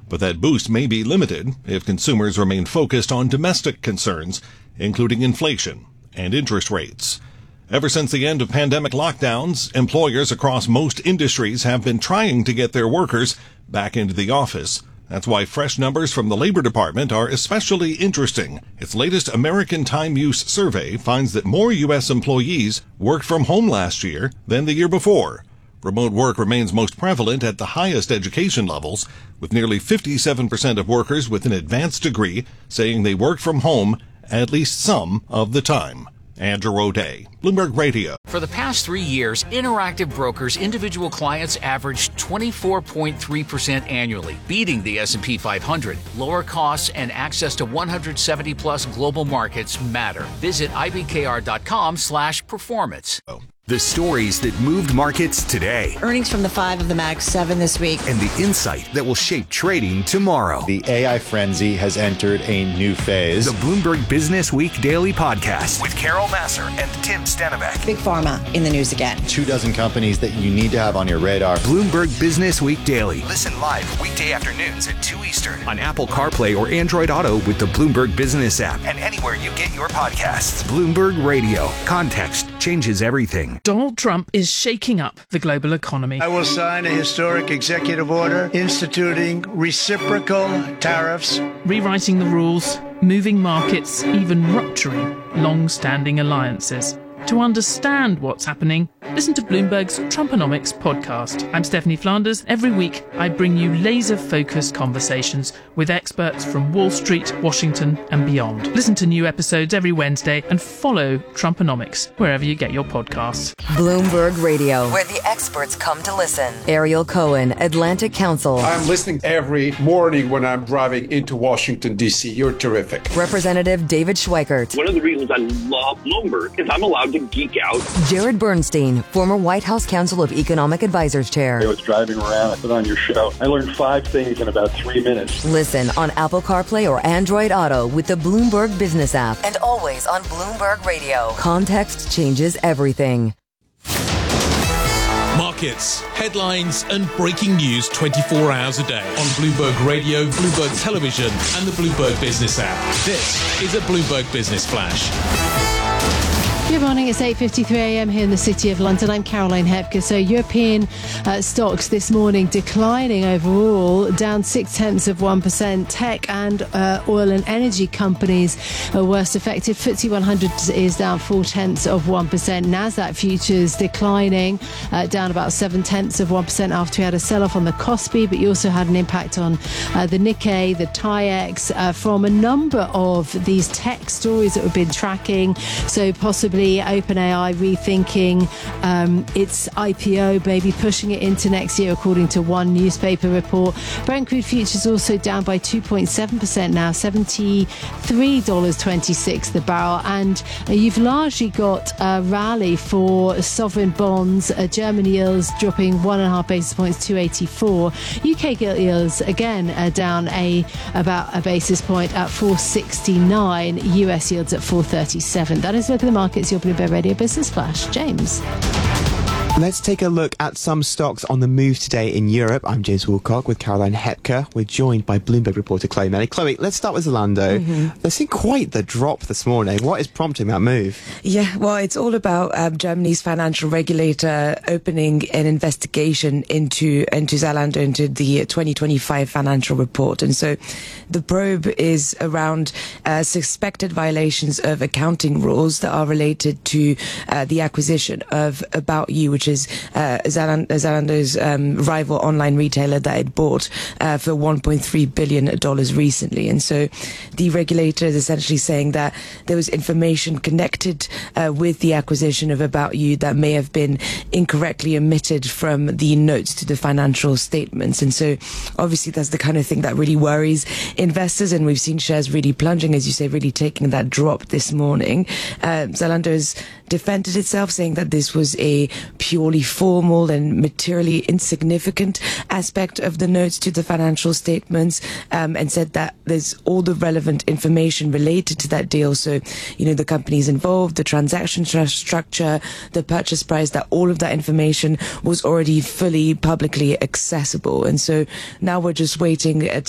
But that boost may be limited if consumers remain focused on domestic concerns, including inflation and interest rates. Ever since the end of pandemic lockdowns, employers across most industries have been trying to get their workers back into the office. That's why fresh numbers from the Labor Department are especially interesting. Its latest American Time Use survey finds that more U.S. employees worked from home last year than the year before. Remote work remains most prevalent at the highest education levels, with nearly 57% of workers with an advanced degree saying they work from home at least some of the time. Andrew O'Day, Bloomberg Radio. For the past 3 years, Interactive Brokers individual clients averaged 24.3% annually, beating the S&P 500. Lower costs and access to 170-plus global markets matter. Visit ibkr.com/performance. The stories that moved markets today. Earnings from the 5 of the Mag 7 this week. And the insight that will shape trading tomorrow. The AI frenzy has entered a new phase. The Bloomberg Business Week Daily Podcast with Carol Massar and Tim Stenbeck. Big Pharma in the news again. 24 companies that you need to have on your radar. Bloomberg Business Week Daily. Listen live weekday afternoons at 2 Eastern on Apple CarPlay or Android Auto with the Bloomberg Business app and anywhere you get your podcasts. Bloomberg Radio. Context changes everything. Donald Trump is shaking up the global economy. I will sign a historic executive order instituting reciprocal tariffs, rewriting the rules, moving markets, even rupturing long-standing alliances. To understand what's happening, listen to Bloomberg's Trumponomics podcast. I'm Stephanie Flanders. Every week, I bring you laser-focused conversations with experts from Wall Street, Washington, and beyond. Listen to new episodes every Wednesday and follow Trumponomics wherever you get your podcasts. Bloomberg Radio, where the experts come to listen. Ariel Cohen, Atlantic Council. I'm listening every morning when I'm driving into Washington, D.C. You're terrific. Representative David Schweikert. One of the reasons I love Bloomberg is I'm allowed to geek out. Jared Bernstein, former White House Council of Economic Advisors Chair. I was driving around, I put on your show. I learned 5 things in about 3 minutes. Listen on Apple CarPlay or Android Auto with the Bloomberg Business app. And always on Bloomberg Radio. Context changes everything. Markets, headlines, and breaking news 24 hours a day on Bloomberg Radio, Bloomberg Television, and the Bloomberg Business app. This is a Bloomberg Business Flash. Good morning, it's 8:53 a.m. here in the City of London. I'm Caroline Hepker. So European stocks this morning declining overall, down 0.6%. Tech and oil and energy companies are worst affected. FTSE 100 is down 0.4%. NASDAQ futures declining, down about 0.7% after we had a sell-off on the Kospi, but you also had an impact on the Nikkei, the TAIEX, from a number of these tech stories that we've been tracking. So possibly OpenAI rethinking its IPO, maybe pushing it into next year, according to one newspaper report. Brent crude futures also down by 2.7% now, $73.26 the barrel. And you've largely got a rally for sovereign bonds. German yields dropping 1.5 basis points, 284. UK gilt yields again down about a basis point at 469. US yields at 437. That is a look at the markets. Your Bloomberg Radio Business Flash. James. Let's take a look at some stocks on the move today in Europe. I'm James Woolcock with Caroline Hepker. We're joined by Bloomberg reporter Chloe Melly. Chloe, let's start with Zalando. They've seen quite the drop this morning. What is prompting that move? Yeah, well, it's all about Germany's financial regulator opening an investigation into Zalando, into the 2025 financial report. And so the probe is around suspected violations of accounting rules that are related to the acquisition of About You, which is Zalando's rival online retailer that it bought for $1.3 billion recently. And so the regulator is essentially saying that there was information connected with the acquisition of About You that may have been incorrectly omitted from the notes to the financial statements. And so obviously that's the kind of thing that really worries investors, and we've seen shares really plunging, as you say, really taking that drop this morning. Zalando has defended itself, saying that this was a purely formal and materially insignificant aspect of the notes to the financial statements, and said that there's all the relevant information related to that deal. So, you know, the companies involved, the transaction structure, the purchase price, that all of that information was already fully publicly accessible. And so now we're just waiting